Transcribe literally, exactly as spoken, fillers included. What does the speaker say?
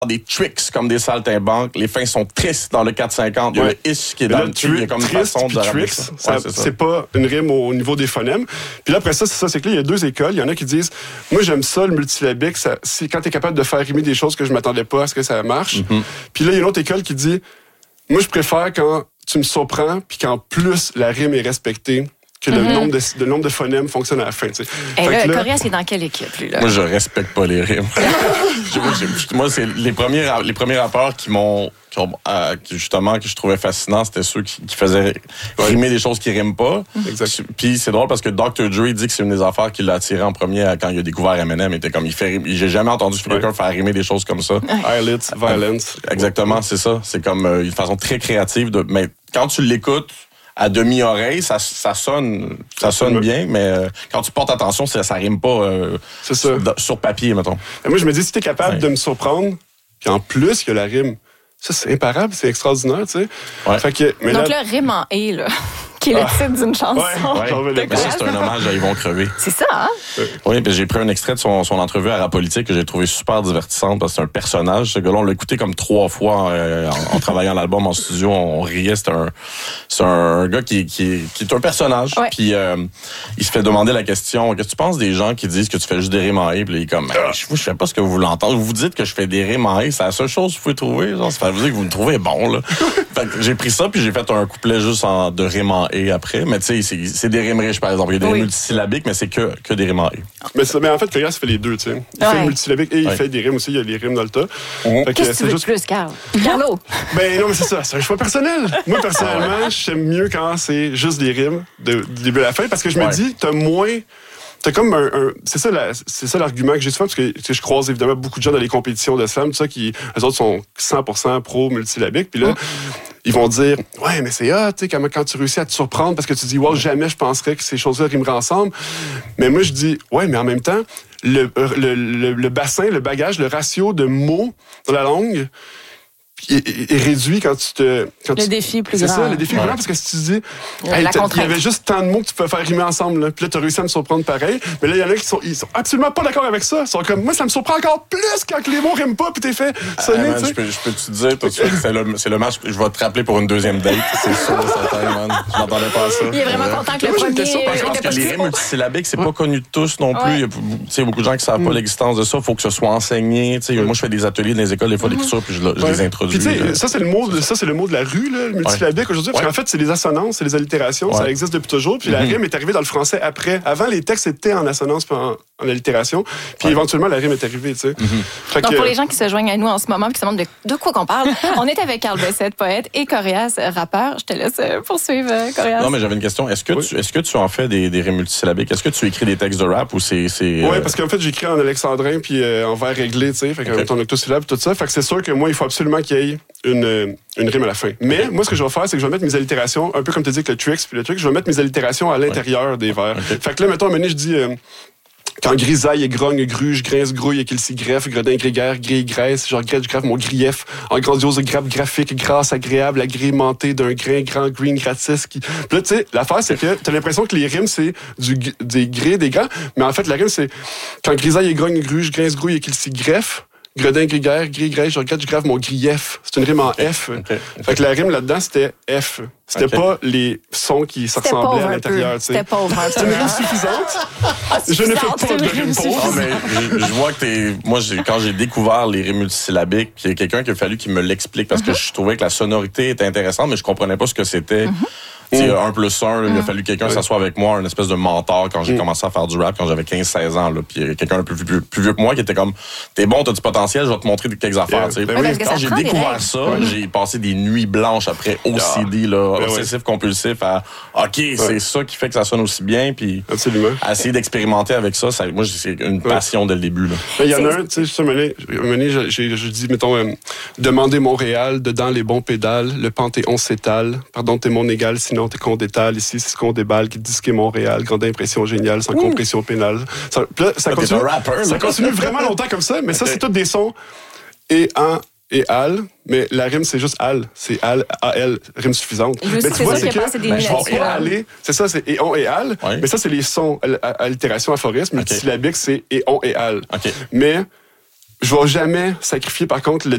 des tricks comme des saltimbanques. Les fins sont tristes dans le quatre cinquante. Il y a ouais. le ish qui est dans le, le truc. Il y a comme une façon de ramener ça. ça, ouais, c'est, ça. C'est pas une rime au niveau des phonèmes. Puis là, après ça, c'est ça, c'est que là, il y a deux écoles. Il y en a qui disent, moi, j'aime ça, le multisyllabique. Ça, c'est quand t'es capable de faire rimer des choses que je m'attendais pas à ce que ça marche. Mm-hmm. Puis là, il y a une autre école qui dit, moi, je préfère quand tu me surprends puis qu'en plus, la rime est respectée. Que mm-hmm. le, nombre de, le nombre de phonèmes fonctionne à la fin. Tu sais. Et là, là Corias, c'est dans quelle équipe, lui? Là? Moi, je respecte pas les rimes. Moi, c'est les premiers, les premiers rappeurs qui m'ont... Qui ont, euh, justement, que je trouvais fascinant, c'était ceux qui, qui faisaient rimer des choses qui riment pas. Exact. Puis c'est drôle parce que docteur Dre dit que c'est une des affaires qui l'a attiré en premier quand il a découvert Eminem. Il était comme, il fait, j'ai jamais entendu quelqu'un ouais. faire rimer des choses comme ça. Eyelets, violence. Exactement, c'est ça. C'est comme euh, une façon très créative de, mais quand tu l'écoutes, à demi-oreille, ça, ça sonne, ça sonne bien, mais euh, quand tu portes attention, ça, ça rime pas euh, c'est ça. Sur, sur papier, mettons. Et moi, je me dis, si t'es capable ouais. de me surprendre, puis en plus, il y a la rime, ça, c'est imparable, c'est extraordinaire, tu sais. Ouais. Fait que, mais donc là, là, rime en « et », là, qui est le ah. titre d'une chanson. Ouais, ouais. Mais ça, c'est un hommage à Ils vont crever. C'est ça, hein? Oui, puis j'ai pris un extrait de son, son entrevue à Rap Politique que j'ai trouvé super divertissante parce que c'est un personnage. Ce gars-là, on l'a écouté comme trois fois euh, en, en travaillant l'album en studio. On riait. C'est un, c'est un gars qui, qui, qui est un personnage. Ouais. Puis euh, il se fait demander la question, qu'est-ce que tu penses des gens qui disent que tu fais juste des rimes en haie? Puis il est comme, je, je fais pas ce que vous voulez entendre. Vous dites que je fais des rimes en haie. C'est la seule chose que vous pouvez trouver. Genre, ça veut dire que vous me trouvez bon, là. Fait que j'ai pris ça puis j'ai fait un couplet juste en, de rimes en haie après. Mais tu sais, c'est, c'est des rimes riches, par exemple. Il y a des oui. rimes multisyllabiques, mais c'est que, que des rimes en haie. Mais, mais en fait, Corias fait les deux, tu sais. Il ouais. fait le multisyllabique et il ouais. fait des rimes aussi. Il y a les rimes dans le tas. Mmh. Fait que, Qu'est-ce que tu veux juste... plus, Carl? Carlo? Ben non, mais c'est ça. C'est un choix personnel. Moi, personnellement, j'aime mieux quand c'est juste des rimes de, du début à la fin parce que je me ouais. dis, t'as moins... T'as comme un, un c'est ça la, c'est ça l'argument que j'ai souvent parce que, que je croise évidemment beaucoup de gens dans les compétitions de slam, tout ça qui eux autres sont cent pour cent pro multisyllabique puis là mmh. ils vont dire ouais mais c'est hot, tu sais quand, quand tu réussis à te surprendre parce que tu dis wow jamais je penserais que ces choses-là rimeraient ensemble. Mais moi je dis ouais mais en même temps le le, le, le bassin, le bagage, le ratio de mots dans la langue est, est réduit quand tu te... Quand le tu, défi est plus c'est grand. C'est ça, le défi est ouais. grand, parce que si tu dis... La hey, contrainte. Il y avait juste tant de mots que tu pouvais faire rimer ensemble, là, puis là, tu as réussi à me surprendre pareil. Mais là, il y en a qui sont, ils sont absolument pas d'accord avec ça. Ils sont comme, moi, ça me surprend encore plus quand les mots riment pas, puis t'es fait sonner, ah, man, je peux, je peux te dire, tout de suite, c'est le, c'est le match, je vais te rappeler pour une deuxième date. C'est sûr, certain, man. Je m'attendais pas à ça. Il est vraiment ouais. content que le premier... Je pense que les rimes multisyllabiques, c'est pas connu de tous non plus. Il y a beaucoup de gens qui savent pas l'existence de ça. Il faut que ce soit enseigné. Moi, je fais des ateliers dans les écoles, des fois, d'écriture, puis je les introduis. Ça, c'est le mot, ça, c'est le mot de la rue, là, le multisyllabique ouais. aujourd'hui. Parce ouais. qu'en fait, c'est les assonances, c'est les allitérations. Ouais. Ça existe depuis toujours. Puis mm-hmm. la rime est arrivée dans le français après. Avant, les textes étaient en assonance puis en, en allitération. Puis ouais. éventuellement, la rime est arrivée, tu sais. Mm-hmm. Donc, que, pour les gens qui se joignent à nous en ce moment et qui se demandent de, de quoi qu'on parle, on est avec Carl Bessette, poète, et Corias, rappeur. Je te laisse poursuivre, Corias. Non, mais j'avais une question. Est-ce que, oui. tu, est-ce que tu en fais des, des rimes multisyllabiques? Est-ce que tu écris des textes de rap ou c'est... c'est oui, euh... parce qu'en fait, j'écris en alexandrin puis euh, en vers réglé, tu sais. Fait qu'en okay. octosyllabe, tout ça. Fait que c'est sûr que moi, il faut absolument qu'il y ait une, une rime à la fin. Mais moi, ce que je vais faire, c'est que je vais mettre mes allitérations, un peu comme tu dis avec le tricks puis le truc, je vais mettre mes allitérations à l'intérieur ouais. des vers. Okay. Fait que là, mettons, à un moment donné, je dis... Euh, quand grisaille et grogne, gruge, grince, grouille et qu'il s'y greffe, gredin, grégaire, grille, graisse, genre grève, grave mon grief, en grandiose grappe graphique, grâce agréable, agrémentée d'un grain, grand, green, gratis. Qui... Puis là, tu sais, l'affaire, c'est que t'as l'impression que les rimes, c'est du, des grès, des grands, mais en fait, la rime, c'est quand grisaille et grogne, gruge, grince, grouille et qu'il s'y greffe, gredin, grégaire, grille, graisse, je regrette, je grave mon grief. C'est une rime en F. Okay. Okay. Fait que la rime là-dedans, c'était F. C'était okay. pas les sons qui se ressemblaient à l'intérieur. C'était pauvre un peu. C'est une rime suffisante. Je ne fais pas de rime pauvre. Non, mais je, je vois que t'es... Moi, j'ai, quand j'ai découvert les rimes multisyllabiques, il y a quelqu'un qui a fallu qu'il me l'explique parce mm-hmm. que je trouvais que la sonorité était intéressante, mais je comprenais pas ce que c'était. Mm-hmm. T'sais, mmh. un plus un, là, mmh. il a fallu quelqu'un oui. s'asseoir avec moi, une espèce de mentor quand j'ai mmh. commencé à faire du rap quand j'avais quinze seize ans. Là, puis quelqu'un un peu plus, plus, plus vieux que moi qui était comme t'es bon, t'as du potentiel, je vais te montrer quelques affaires. Yeah. Ben oui. Quand j'ai découvert ça, ouais. j'ai passé des nuits blanches après O C D, là, ben obsessif oui. compulsif à OK, ouais. c'est ça qui fait que ça sonne aussi bien. Puis à essayer d'expérimenter avec ça, ça moi c'est une passion ouais. dès le début. Il y en a un, tu sais, je dis, mettons, euh, demander Montréal, dedans les bons pédales, le Panthéon s'étale, pardon, t'es mon égal, sinon t'es qu'on détale ici, c'est ce qu'on déballe, qui dit ce qu'est Montréal, grande impression géniale, sans mmh. compression pénale. Ça, là, ça, continue, rapper, ça continue vraiment longtemps comme ça, mais ça, c'est tous des sons et en et al, mais la rime, c'est juste al. C'est al, al, rime suffisante. Je mais tu vois, c'est que je vais aller, c'est ça, c'est et on et al, oui. mais ça, c'est les sons, allitération, aphorisme, multisyllabique, c'est et on et al. Okay. Mais je vais jamais sacrifier, par contre, le